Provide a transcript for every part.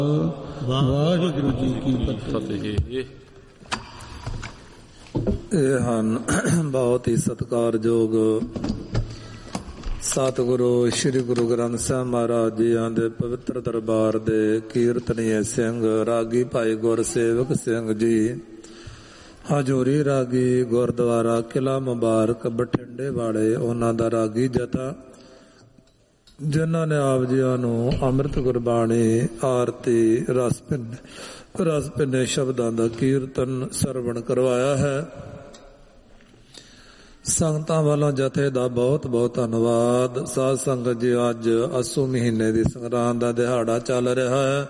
ਵਾਹਿਗੁਰੂ ਜੀ ਕੀ ਫਤਿਹ। ਇਹ ਹਨ ਬਹੁਤ ਹੀ ਸਤਿਕਾਰਯੋਗ ਸਤਿਗੁਰੂ ਸ੍ਰੀ ਗੁਰੂ ਗ੍ਰੰਥ ਸਾਹਿਬ ਮਹਾਰਾਜ ਜੀਆਂ ਦੇ ਪਵਿੱਤਰ ਦਰਬਾਰ ਦੇ ਕੀਰਤਨੀਏ ਸਿੰਘ ਰਾਗੀ ਭਾਈ ਗੁਰਸੇਵਕ ਸਿੰਘ ਜੀ, ਹਜੂਰੀ ਰਾਗੀ, ਗੁਰਦੁਆਰਾ ਕਿਲ੍ਹਾ ਮੁਬਾਰਕ ਬਠਿੰਡੇ ਵਾਲੇ, ਉਹਨਾਂ ਦਾ ਰਾਗੀ ਜਥਾ, ਜਿਨ੍ਹਾਂ ਨੇ ਆਪ ਜੀਆਂ ਨੂੰ ਅੰਮ੍ਰਿਤ ਗੁਰਬਾਣੀ, ਆਰਤੀ, ਰਸ ਭਿੰਨੇ ਸ਼ਬਦਾਂ ਦਾ ਕੀਰਤਨ ਸਰਵਣ ਕਰਵਾਇਆ ਹੈ। ਸੰਗਤਾਂ ਵੱਲੋਂ ਜਥੇ ਦਾ ਬਹੁਤ ਬਹੁਤ ਧੰਨਵਾਦ। ਸਾਧ ਸੰਗਤ ਜੀ, ਅੱਜ ਅੱਸੂ ਮਹੀਨੇ ਦੀ ਸੰਗਰਾਂਦ ਦਾ ਦਿਹਾੜਾ ਚੱਲ ਰਿਹਾ ਹੈ।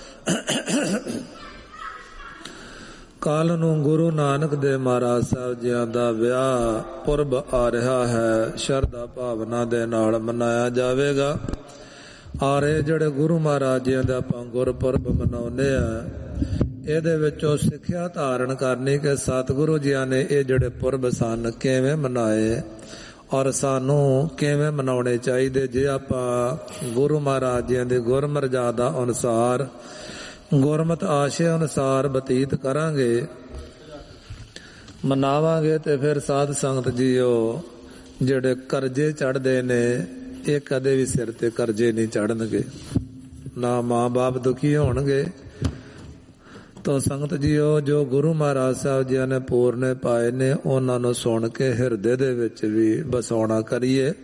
ਕੱਲ ਨੂੰ ਗੁਰੂ ਨਾਨਕ ਦੇਵ ਮਹਾਰਾਜ ਸਾਹਿਬ ਜੀਆਂ ਦਾ ਵਿਆਹ ਪੁਰਬ ਆ ਰਿਹਾ ਹੈ। ਸ਼ਰਧਾ ਭਾਵਨਾ ਦੇ ਨਾਲ ਮਨਾਇਆ ਜਾਵੇਗਾ। ਆਰੇ ਜਿਹੜੇ ਗੁਰੂ ਮਹਾਰਾਜ ਜੀਆਂ ਦਾ ਆਪਾਂ ਗੁਰਪੁਰਬ ਮਨਾਉਂਦੇ ਆ, ਇਹਦੇ ਵਿੱਚੋਂ ਸਿੱਖਿਆ ਧਾਰਨ ਕਰਨੀ ਕਿ ਸਤਿਗੁਰੂ ਜੀਆਂ ਨੇ ਇਹ ਜਿਹੜੇ ਪੁਰਬ ਸਨ ਕਿਵੇਂ ਮਨਾਏ ਔਰ ਸਾਨੂੰ ਕਿਵੇਂ ਮਨਾਉਣੇ ਚਾਹੀਦੇ। ਜੇ ਆਪਾਂ ਗੁਰੂ ਮਹਾਰਾਜ ਜੀਆਂ ਦੇ ਗੁਰਮਰਜ਼ਾਦਾ ਅਨੁਸਾਰ, ਗੁਰਮਤਿ ਆਸ਼ੇ ਅਨੁਸਾਰ ਬਤੀਤ ਕਰਾਂਗੇ, ਮਨਾਵਾਂਗੇ, ਤੇ ਫਿਰ ਸਾਧ ਸੰਗਤ ਜੀਓ ਜਿਹੜੇ ਕਰਜ਼ੇ ਚੜ੍ਹਦੇ ਨੇ, ਇਹ ਕਦੇ ਵੀ ਸਿਰ ਤੇ ਕਰਜ਼ੇ ਨਹੀਂ ਚੜ੍ਹਨਗੇ, ਨਾ ਮਾਂ ਬਾਪ ਦੁਖੀ ਹੋਣਗੇ। ਤੋ ਸੰਗਤ ਜੀਓ, ਜੋ ਗੁਰੂ ਮਹਾਰਾਜ ਸਾਹਿਬ ਜੀ ਨੇ ਪੂਰਨੇ ਪਾਏ ਨੇ, ਉਹਨਾਂ ਨੂੰ ਸੁਣ ਕੇ ਹਿਰਦੇ ਦੇ ਵਿੱਚ ਵੀ ਵਸਾਉਣਾ ਕਰੀਏ।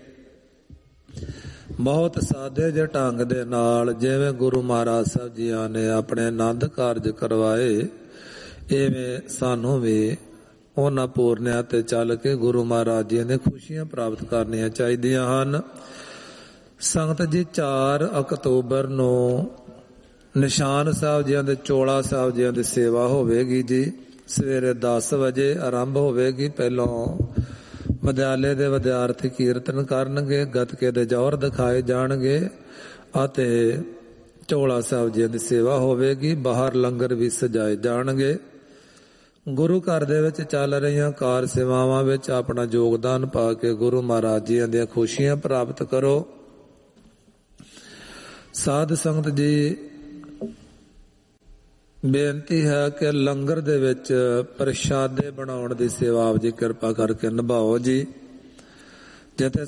ਬਹੁਤ ਸਾਦੇ ਜਿਹੇ ਢੰਗ ਦੇ ਨਾਲ, ਜਿਵੇਂ ਗੁਰੂ ਮਹਾਰਾਜ ਸਾਹਿਬ ਜੀ ਨੇ ਆਪਣੇ ਆਨੰਦ ਕਾਰਜ ਕਰਵਾਏ, ਇਵੇਂ ਸਾਨੂੰ ਵੀ ਉਹਨਾਂ ਪੂਰਨਿਆਂ ਤੇ ਚੱਲ ਕੇ ਗੁਰੂ ਮਹਾਰਾਜ ਜੀ ਨੇ ਖੁਸ਼ੀਆਂ ਪ੍ਰਾਪਤ ਕਰਨੀਆਂ ਚਾਹੀਦੀਆਂ ਹਨ। ਸੰਗਤ ਜੀ, 4 ਅਕਤੂਬਰ ਨੂੰ ਨਿਸ਼ਾਨ ਸਾਹਿਬ ਜੀਆਂ ਦੇ, ਚੋਲਾ ਸਾਹਿਬ ਜੀਆਂ ਦੀ ਸੇਵਾ ਹੋਵੇਗੀ ਜੀ। ਸਵੇਰੇ 10 ਵਜੇ ਆਰੰਭ ਹੋਵੇਗੀ। ਪਹਿਲੋਂ ਵਿਦਿਆਲੇ ਦੇ ਵਿਦਿਆਰਥੀ ਕੀਰਤਨ ਕਰਨਗੇ, ਗੱਤਕੇ ਦੇ ਜੌਹਰ ਦਿਖਾਏ ਜਾਣਗੇ ਅਤੇ ਚੋਲਾ ਸਾਹਿਬ ਜੀਆਂ ਦੀ ਸੇਵਾ ਹੋਵੇਗੀ। ਬਾਹਰ ਲੰਗਰ ਵੀ ਸਜਾਏ ਜਾਣਗੇ। ਗੁਰੂ ਘਰ ਦੇ ਵਿੱਚ ਚੱਲ ਰਹੀਆਂ ਕਾਰ ਸੇਵਾਵਾਂ ਵਿੱਚ ਆਪਣਾ ਯੋਗਦਾਨ ਪਾ ਕੇ ਗੁਰੂ ਮਹਾਰਾਜ ਜੀਆਂ ਦੀਆਂ ਖੁਸ਼ੀਆਂ ਪ੍ਰਾਪਤ ਕਰੋ। ਸਾਧ ਸੰਗਤ ਜੀ, ਬੇਨਤੀ ਹੈ ਕਿ ਲੰਗਰ ਦੇ ਵਿੱਚ ਪ੍ਰਸ਼ਾਦੇ ਬਣਾਉਣ ਦੀ ਸੇਵਾ ਆਪ ਜੀ ਕਿਰਪਾ ਕਰਕੇ ਨਿਭਾਓ ਜੀ। ਜਿੱਥੇ